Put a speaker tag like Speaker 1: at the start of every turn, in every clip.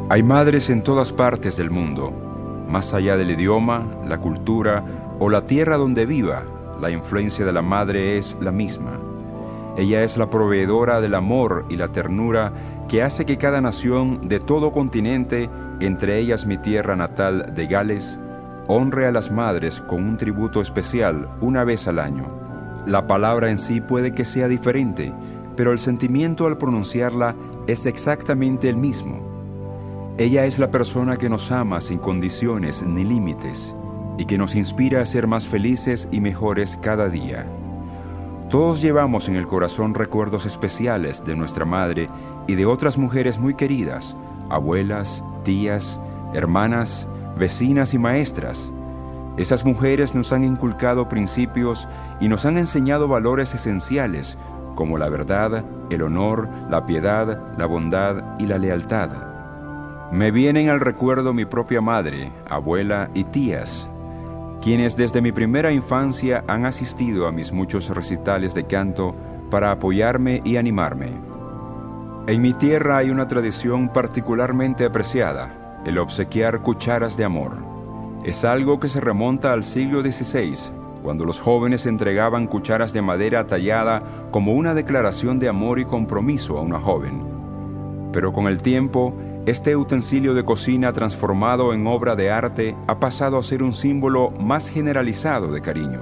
Speaker 1: Hay madres en todas partes del mundo. Más allá del idioma, la cultura o la tierra donde viva, la influencia de la madre es la misma. Ella es la proveedora del amor y la ternura que hace que cada nación de todo continente, entre ellas mi tierra natal de Gales, honre a las madres con un tributo especial una vez al año. La palabra en sí puede que sea diferente, pero el sentimiento al pronunciarla es exactamente el mismo. Ella es la persona que nos ama sin condiciones ni límites y que nos inspira a ser más felices y mejores cada día. Todos llevamos en el corazón recuerdos especiales de nuestra madre y de otras mujeres muy queridas, abuelas, tías, hermanas, vecinas y maestras. Esas mujeres nos han inculcado principios y nos han enseñado valores esenciales como la verdad, el honor, la piedad, la bondad y la lealtad. Me vienen al recuerdo mi propia madre, abuela y tías, quienes desde mi primera infancia han asistido a mis muchos recitales de canto para apoyarme y animarme. En mi tierra hay una tradición particularmente apreciada, el obsequiar cucharas de amor. Es algo que se remonta al siglo XVI, cuando los jóvenes entregaban cucharas de madera tallada como una declaración de amor y compromiso a una joven. Pero con el tiempo, este utensilio de cocina transformado en obra de arte ha pasado a ser un símbolo más generalizado de cariño.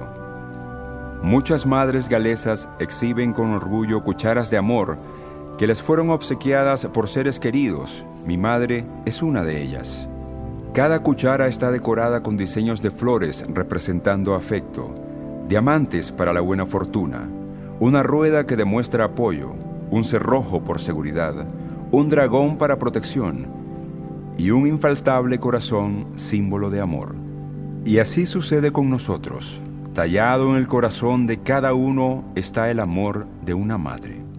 Speaker 1: Muchas madres galesas exhiben con orgullo cucharas de amor que les fueron obsequiadas por seres queridos. Mi madre es una de ellas. Cada cuchara está decorada con diseños de flores representando afecto, diamantes para la buena fortuna, una rueda que demuestra apoyo, un cerrojo por seguridad, un dragón para protección y un infaltable corazón, símbolo de amor. Y así sucede con nosotros. Tallado en el corazón de cada uno está el amor de una madre.